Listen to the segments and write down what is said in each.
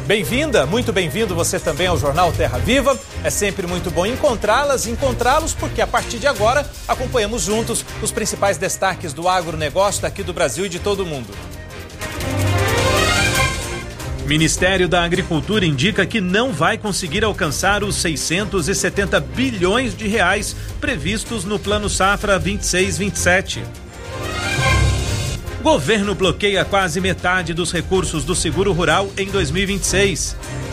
Bem-vinda, muito bem-vindo você também ao Jornal Terra Viva. É sempre muito bom encontrá-los, porque a partir de agora acompanhamos juntos os principais destaques do agronegócio daqui do Brasil e de todo o mundo. Ministério da Agricultura indica que não vai conseguir alcançar os 670 bilhões de reais previstos no Plano Safra 26-27. Governo bloqueia quase metade dos recursos do Seguro Rural em 2026.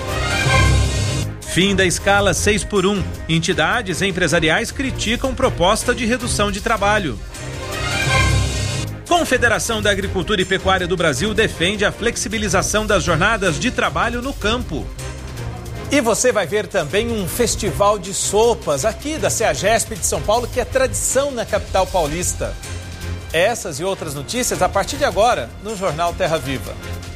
Fim da escala 6x1. Entidades empresariais criticam proposta de redução de trabalho. Confederação da Agricultura e Pecuária do Brasil defende a flexibilização das jornadas de trabalho no campo. E você vai ver também um festival de sopas aqui da CEAGESP de São Paulo, que é tradição na capital paulista. Essas e outras notícias a partir de agora no Jornal Terra Viva.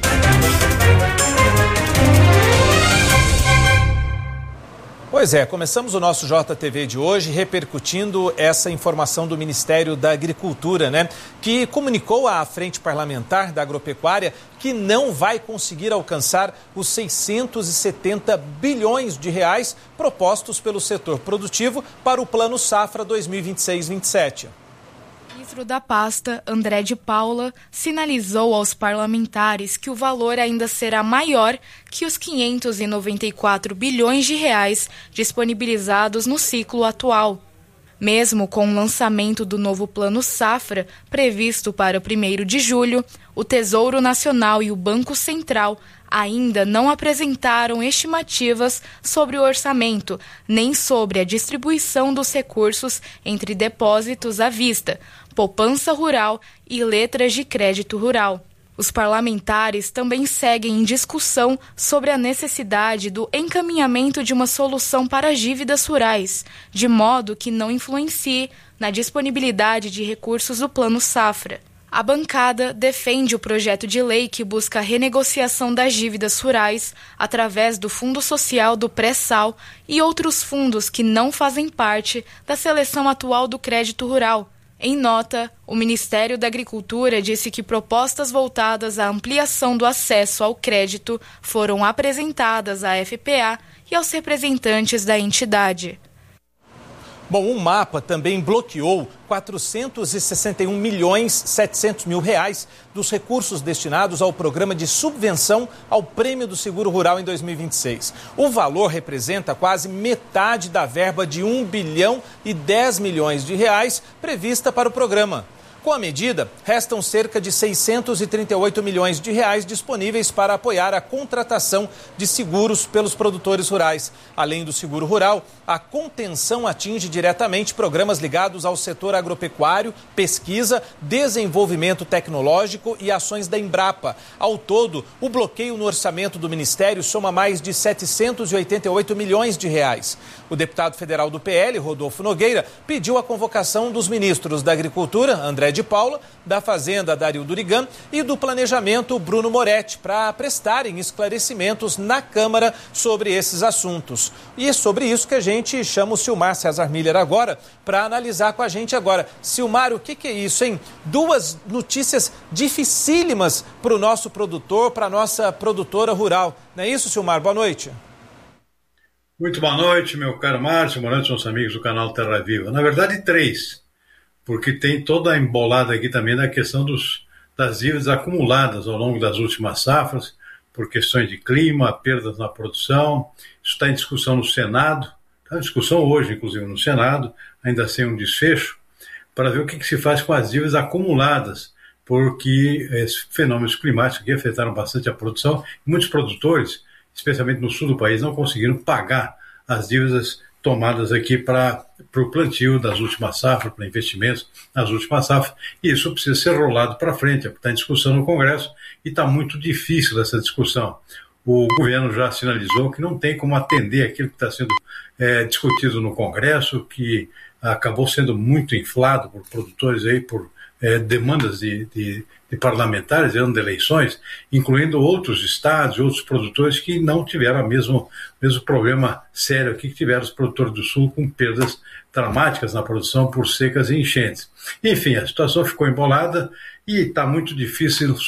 Pois é, começamos o nosso JTV de hoje repercutindo essa informação do Ministério da Agricultura, que comunicou à Frente Parlamentar da Agropecuária que não vai conseguir alcançar os 670 bilhões de reais propostos pelo setor produtivo para o Plano Safra 2026-27. O ministro da pasta, André de Paula, sinalizou aos parlamentares que o valor ainda será maior que os 594 bilhões de reais disponibilizados no ciclo atual. Mesmo com o lançamento do novo Plano Safra, previsto para 1º de julho, o Tesouro Nacional e o Banco Central ainda não apresentaram estimativas sobre o orçamento, nem sobre a distribuição dos recursos entre depósitos à vista, poupança rural e letras de crédito rural. Os parlamentares também seguem em discussão sobre a necessidade do encaminhamento de uma solução para as dívidas rurais, de modo que não influencie na disponibilidade de recursos do Plano Safra. A bancada defende o projeto de lei que busca a renegociação das dívidas rurais através do Fundo Social do Pré-Sal e outros fundos que não fazem parte da seleção atual do crédito rural. Em nota, o Ministério da Agricultura disse que propostas voltadas à ampliação do acesso ao crédito foram apresentadas à FPA e aos representantes da entidade. Bom, um mapa também bloqueou 461.700.000 reais dos recursos destinados ao programa de subvenção ao Prêmio do Seguro Rural em 2026. O valor representa quase metade da verba de 1 bilhão e 10 milhões de reais prevista para o programa. Com a medida, restam cerca de 638 milhões de reais disponíveis para apoiar a contratação de seguros pelos produtores rurais. Além do seguro rural, a contenção atinge diretamente programas ligados ao setor agropecuário, pesquisa, desenvolvimento tecnológico e ações da Embrapa. Ao todo, o bloqueio no orçamento do Ministério soma mais de 788 milhões de reais. O deputado federal do PL, Rodolfo Nogueira, pediu a convocação dos ministros da Agricultura, André de Paula, da Fazenda, Dario Durigan, e do Planejamento, Bruno Moretti, para prestarem esclarecimentos na Câmara sobre esses assuntos. E é sobre isso que a gente chama o Silmar César Miller agora, para analisar com a gente agora. Silmar, o que é isso, hein? Duas notícias dificílimas para o nosso produtor, para a nossa produtora rural. Não é isso, Silmar? Boa noite. Muito boa noite, meu caro Márcio, boa noite aos amigos do canal Terra Viva. Na verdade, 3, porque tem toda a embolada aqui também na questão das dívidas acumuladas ao longo das últimas safras, por questões de clima, perdas na produção. Isso está em discussão no Senado, está em discussão hoje, inclusive, no Senado, ainda sem um desfecho, para ver o que se faz com as dívidas acumuladas, porque esses fenômenos climáticos aqui afetaram bastante a produção. Muitos produtores, especialmente no sul do país, não conseguiram pagar as dívidas tomadas aqui para o plantio das últimas safras, para investimentos nas últimas safras, e isso precisa ser rolado para frente, está em discussão no Congresso e está muito difícil essa discussão. O governo já sinalizou que não tem como atender aquilo que está sendo discutido no Congresso, que acabou sendo muito inflado por produtores aí, por demandas de parlamentares, ano de eleições, incluindo outros estados e outros produtores que não tiveram o mesmo problema sério aqui que tiveram os produtores do Sul, com perdas dramáticas na produção por secas e enchentes. Enfim, a situação ficou embolada e está muito difícil